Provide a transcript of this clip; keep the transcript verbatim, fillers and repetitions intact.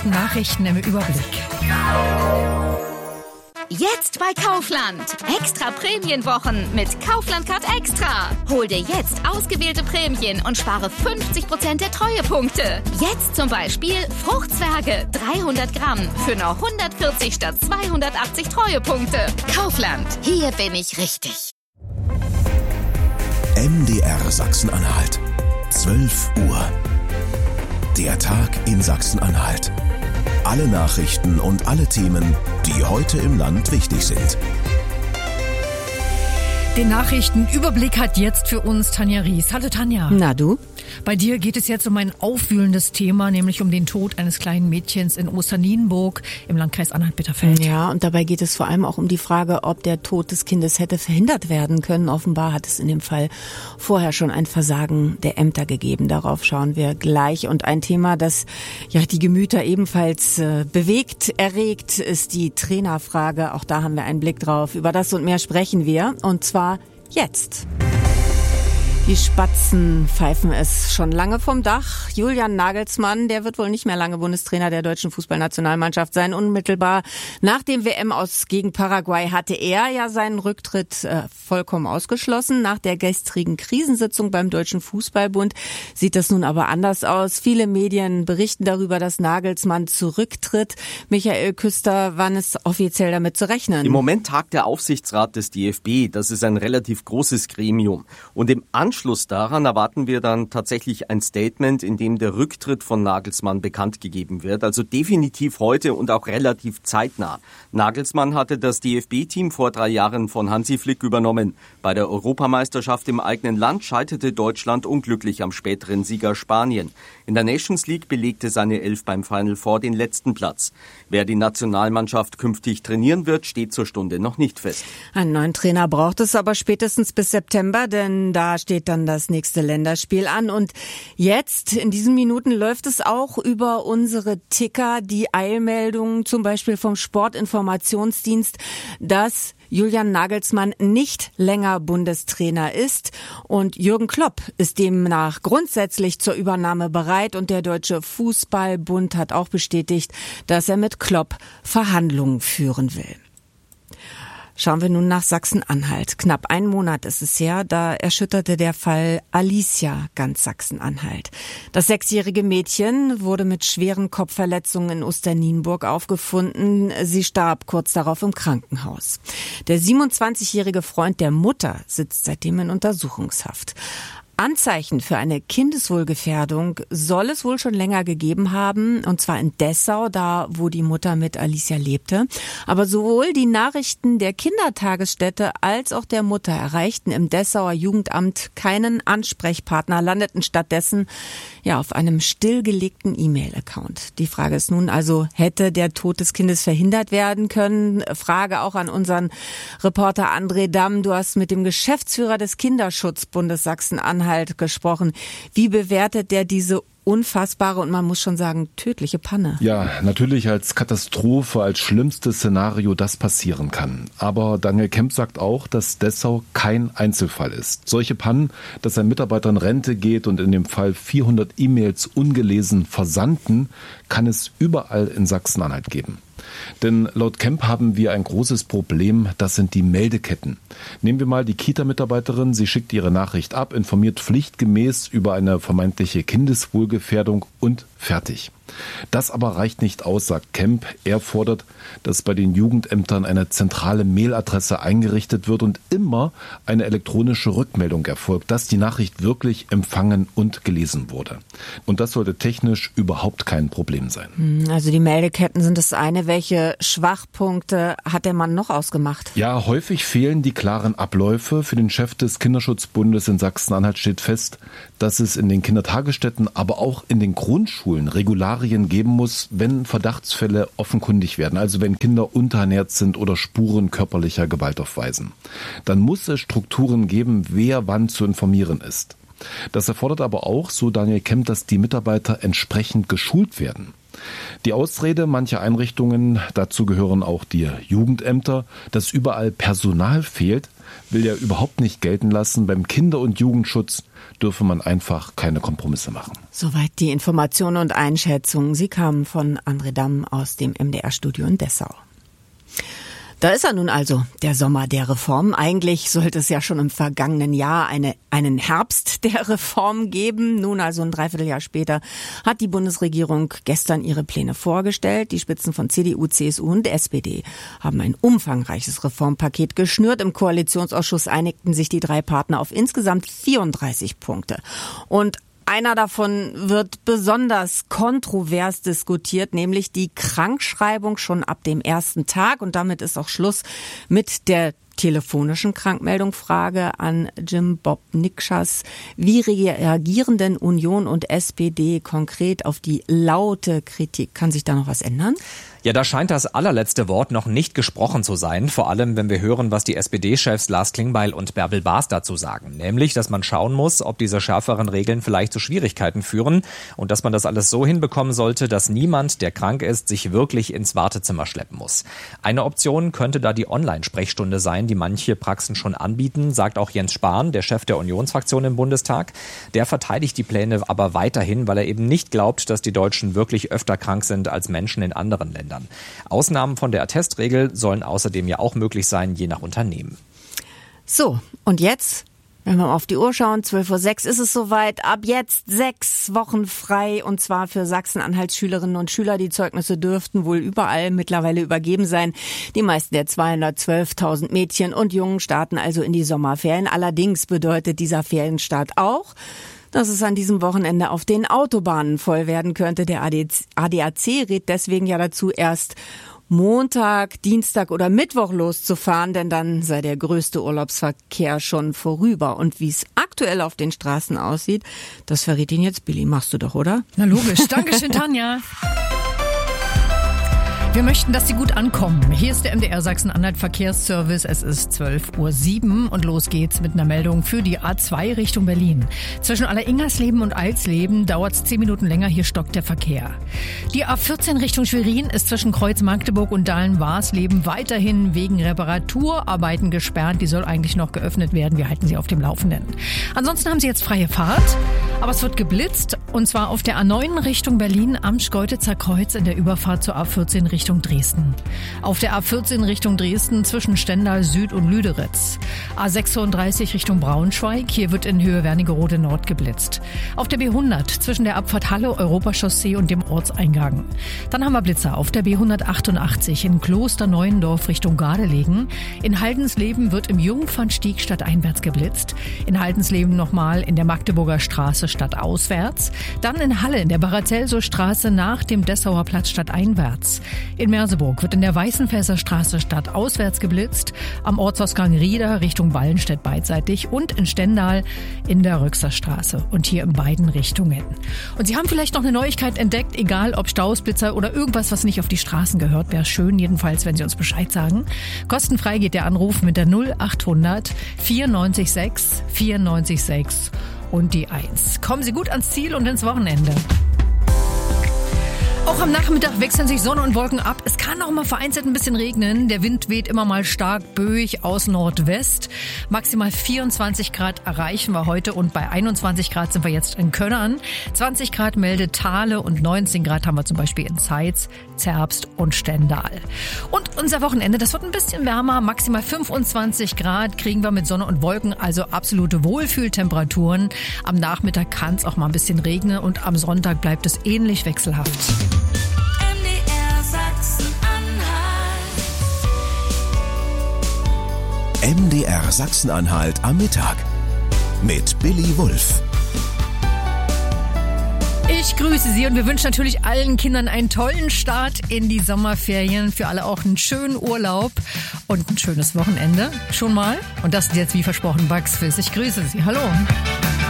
Nachrichten im Überblick. Jetzt bei Kaufland. Extra Prämienwochen mit Kaufland Card Extra. Hol dir jetzt ausgewählte Prämien und spare fünfzig Prozent der Treuepunkte. Jetzt zum Beispiel Fruchtzwerge dreihundert Gramm für nur hundertvierzig statt zweihundertachtzig Treuepunkte. Kaufland. Hier bin ich richtig. M D R Sachsen-Anhalt. zwölf Uhr. Der Tag in Sachsen-Anhalt. Alle Nachrichten und alle Themen, die heute im Land wichtig sind. Den Nachrichtenüberblick hat jetzt für uns Tanja Ries. Hallo Tanja. Na du? Bei dir geht es jetzt um ein aufwühlendes Thema, nämlich um den Tod eines kleinen Mädchens in Osternienburg im Landkreis Anhalt-Bitterfeld. Ja, und dabei geht es vor allem auch um die Frage, ob der Tod des Kindes hätte verhindert werden können. Offenbar hat es in dem Fall vorher schon ein Versagen der Ämter gegeben. Darauf schauen wir gleich. Und ein Thema, das ja die Gemüter ebenfalls äh, bewegt, erregt, ist die Trainerfrage. Auch da haben wir einen Blick drauf. Über das und mehr sprechen wir. Und zwar jetzt. Die Spatzen pfeifen es schon lange vom Dach. Julian Nagelsmann, der wird wohl nicht mehr lange Bundestrainer der deutschen Fußballnationalmannschaft sein. Unmittelbar nach dem W M-Aus gegen Paraguay hatte er ja seinen Rücktritt äh, vollkommen ausgeschlossen. Nach der gestrigen Krisensitzung beim Deutschen Fußballbund sieht das nun aber anders aus. Viele Medien berichten darüber, dass Nagelsmann zurücktritt. Michael Küster, wann ist offiziell damit zu rechnen? Im Moment tagt der Aufsichtsrat des D F B. Das ist ein relativ großes Gremium. Und im Anschluss daran erwarten wir dann tatsächlich ein Statement, in dem der Rücktritt von Nagelsmann bekannt gegeben wird. Also definitiv heute und auch relativ zeitnah. Nagelsmann hatte das D F B-Team vor drei Jahren von Hansi Flick übernommen. Bei der Europameisterschaft im eigenen Land scheiterte Deutschland unglücklich am späteren Sieger Spanien. In der Nations League belegte seine Elf beim Final Four den letzten Platz. Wer die Nationalmannschaft künftig trainieren wird, steht zur Stunde noch nicht fest. Einen neuen Trainer braucht es aber spätestens bis September, denn da steht dann das nächste Länderspiel an. Und jetzt, in diesen Minuten, läuft es auch über unsere Ticker, die Eilmeldungen, zum Beispiel vom Sportinformationsdienst, dass Julian Nagelsmann nicht länger Bundestrainer ist und Jürgen Klopp ist demnach grundsätzlich zur Übernahme bereit und der Deutsche Fußballbund hat auch bestätigt, dass er mit Klopp Verhandlungen führen will. Schauen wir nun nach Sachsen-Anhalt. Knapp ein Monat ist es her, da erschütterte der Fall Alicia ganz Sachsen-Anhalt. Das sechsjährige Mädchen wurde mit schweren Kopfverletzungen in Osternienburg aufgefunden. Sie starb kurz darauf im Krankenhaus. Der siebenundzwanzigjährige Freund der Mutter sitzt seitdem in Untersuchungshaft. Anzeichen für eine Kindeswohlgefährdung soll es wohl schon länger gegeben haben, und zwar in Dessau, da wo die Mutter mit Alicia lebte. Aber sowohl die Nachrichten der Kindertagesstätte als auch der Mutter erreichten im Dessauer Jugendamt keinen Ansprechpartner, landeten stattdessen ja auf einem stillgelegten E-Mail-Account. Die Frage ist nun also, hätte der Tod des Kindes verhindert werden können? Frage auch an unseren Reporter André Damm. Du hast mit dem Geschäftsführer des Kinderschutzbundes Sachsen-Anhalt gesprochen. Wie bewertet der diese unfassbare und man muss schon sagen tödliche Panne? Ja, natürlich als Katastrophe, als schlimmstes Szenario, das passieren kann. Aber Daniel Kemp sagt auch, dass Dessau kein Einzelfall ist. Solche Pannen, dass ein Mitarbeiter in Rente geht und in dem Fall vierhundert E-Mails ungelesen versandten, kann es überall in Sachsen-Anhalt geben. Denn laut Kemp haben wir ein großes Problem, das sind die Meldeketten. Nehmen wir mal die Kita-Mitarbeiterin, sie schickt ihre Nachricht ab, informiert pflichtgemäß über eine vermeintliche Kindeswohlgefährdung und fertig. Das aber reicht nicht aus, sagt Kemp. Er fordert, dass bei den Jugendämtern eine zentrale Mailadresse eingerichtet wird und immer eine elektronische Rückmeldung erfolgt, dass die Nachricht wirklich empfangen und gelesen wurde. Und das sollte technisch überhaupt kein Problem sein. Also die Meldeketten sind das eine. Welche Schwachpunkte hat der Mann noch ausgemacht? Ja, häufig fehlen die klaren Abläufe. Für den Chef des Kinderschutzbundes in Sachsen-Anhalt steht fest, dass es in den Kindertagesstätten, aber auch in den Grundschulen Regularien geben muss, wenn Verdachtsfälle offenkundig werden, also wenn Kinder unterernährt sind oder Spuren körperlicher Gewalt aufweisen. Dann muss es Strukturen geben, wer wann zu informieren ist. Das erfordert aber auch, so Daniel Kemp, dass die Mitarbeiter entsprechend geschult werden. Die Ausrede mancher Einrichtungen, dazu gehören auch die Jugendämter, dass überall Personal fehlt, will ja überhaupt nicht gelten lassen. Beim Kinder- und Jugendschutz dürfe man einfach keine Kompromisse machen. Soweit die Informationen und Einschätzungen. Sie kamen von André Damm aus dem M D R-Studio in Dessau. Da ist er nun also, der Sommer der Reform. Eigentlich sollte es ja schon im vergangenen Jahr eine, einen Herbst der Reform geben. Nun also ein Dreivierteljahr später hat die Bundesregierung gestern ihre Pläne vorgestellt. Die Spitzen von C D U, C S U und S P D haben ein umfangreiches Reformpaket geschnürt. Im Koalitionsausschuss einigten sich die drei Partner auf insgesamt vierunddreißig Punkte. Und einer davon wird besonders kontrovers diskutiert, nämlich die Krankschreibung schon ab dem ersten Tag. Und damit ist auch Schluss mit der telefonischen Krankmeldung. Frage an Jim Bob Nikschas. Wie reagieren denn Union und S P D konkret auf die laute Kritik? Kann sich da noch was ändern? Ja, da scheint das allerletzte Wort noch nicht gesprochen zu sein. Vor allem, wenn wir hören, was die S P D-Chefs Lars Klingbeil und Bärbel Baas dazu sagen. Nämlich, dass man schauen muss, ob diese schärferen Regeln vielleicht zu Schwierigkeiten führen und dass man das alles so hinbekommen sollte, dass niemand, der krank ist, sich wirklich ins Wartezimmer schleppen muss. Eine Option könnte da die Online-Sprechstunde sein, die manche Praxen schon anbieten, sagt auch Jens Spahn, der Chef der Unionsfraktion im Bundestag. Der verteidigt die Pläne aber weiterhin, weil er eben nicht glaubt, dass die Deutschen wirklich öfter krank sind als Menschen in anderen Ländern. Ausnahmen von der Attestregel sollen außerdem ja auch möglich sein, je nach Unternehmen. So, und jetzt, wenn wir auf die Uhr schauen, zwölf Uhr sechs ist es soweit. Ab jetzt sechs Wochen frei, und zwar für Sachsen-Anhalts Schülerinnen und Schüler. Die Zeugnisse dürften wohl überall mittlerweile übergeben sein. Die meisten der zweihundertzwölftausend Mädchen und Jungen starten also in die Sommerferien. Allerdings bedeutet dieser Ferienstart auch, dass es an diesem Wochenende auf den Autobahnen voll werden könnte. Der A D A C rät deswegen ja dazu, erst Montag, Dienstag oder Mittwoch loszufahren, denn dann sei der größte Urlaubsverkehr schon vorüber. Und wie es aktuell auf den Straßen aussieht, das verrät Ihnen jetzt Billy. Machst du doch, oder? Na logisch. Dankeschön, Tanja. Wir möchten, dass Sie gut ankommen. Hier ist der M D R Sachsen-Anhalt Verkehrsservice. Es ist zwölf Uhr sieben und los geht's mit einer Meldung für die A zwei Richtung Berlin. Zwischen Alleringersleben und Alsleben dauert es zehn Minuten länger. Hier stockt der Verkehr. Die A vierzehn Richtung Schwerin ist zwischen Kreuz Magdeburg und Dahlen-Warsleben weiterhin wegen Reparaturarbeiten gesperrt. Die soll eigentlich noch geöffnet werden. Wir halten Sie auf dem Laufenden. Ansonsten haben Sie jetzt freie Fahrt, aber es wird geblitzt, und zwar auf der A neun Richtung Berlin am Schkeuditzer Kreuz in der Überfahrt zur A vierzehn Richtung Richtung Dresden. Auf der A vierzehn Richtung Dresden zwischen Stendal Süd und Lüderitz. A sechsunddreißig Richtung Braunschweig. Hier wird in Höhe Wernigerode Nord geblitzt. Auf der B hundert zwischen der Abfahrt Halle, Europachaussee und dem Ortseingang. Dann haben wir Blitzer auf der B hundertachtundachtzig in Klosterneuendorf Richtung Gardelegen. In Haldensleben wird im Jungfernstieg stadteinwärts geblitzt. In Haldensleben nochmal in der Magdeburger Straße stadtauswärts. Dann in Halle in der Barazelso Straße nach dem Dessauer Platz stadteinwärts. In Merseburg wird in der Weißenfelser Straße stadtauswärts geblitzt, am Ortsausgang Rieder Richtung Wallenstedt beidseitig und in Stendal in der Röxer Straße und hier in beiden Richtungen. Und Sie haben vielleicht noch eine Neuigkeit entdeckt, egal ob Staus, Blitzer oder irgendwas, was nicht auf die Straßen gehört. Wäre schön jedenfalls, wenn Sie uns Bescheid sagen. Kostenfrei geht der Anruf mit der null achthundert vierundneunzig sechs vierundneunzig sechs und die eins. Kommen Sie gut ans Ziel und ins Wochenende. Auch am Nachmittag wechseln sich Sonne und Wolken ab. Es kann auch mal vereinzelt ein bisschen regnen. Der Wind weht immer mal stark böig aus Nordwest. Maximal vierundzwanzig Grad erreichen wir heute und bei einundzwanzig Grad sind wir jetzt in Könnern. zwanzig Grad meldet Thale und neunzehn Grad haben wir zum Beispiel in Zeitz, Zerbst und Stendal. Und unser Wochenende, das wird ein bisschen wärmer. Maximal fünfundzwanzig Grad kriegen wir mit Sonne und Wolken, also absolute Wohlfühltemperaturen. Am Nachmittag kann es auch mal ein bisschen regnen und am Sonntag bleibt es ähnlich wechselhaft. M D R Sachsen-Anhalt am Mittag mit Billy Wulff. Ich grüße Sie und wir wünschen natürlich allen Kindern einen tollen Start in die Sommerferien. Für alle auch einen schönen Urlaub und ein schönes Wochenende schon mal. Und das ist jetzt wie versprochen Bugs Fizz. Ich grüße Sie. Hallo.